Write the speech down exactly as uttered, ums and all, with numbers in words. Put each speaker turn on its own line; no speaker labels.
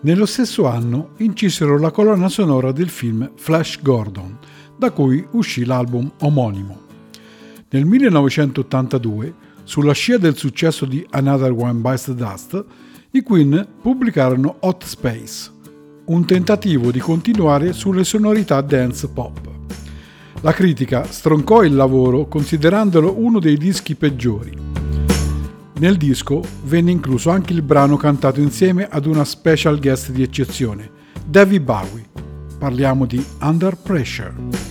Nello stesso anno incisero la colonna sonora del film Flash Gordon, da cui uscì l'album omonimo. Nel millenovecentottantadue, sulla scia del successo di Another One Bites the Dust, i Queen pubblicarono Hot Space, un tentativo di continuare sulle sonorità dance pop. La critica stroncò il lavoro considerandolo uno dei dischi peggiori. Nel disco venne incluso anche il brano cantato insieme ad una special guest di eccezione, David Bowie. Parliamo di Under Pressure.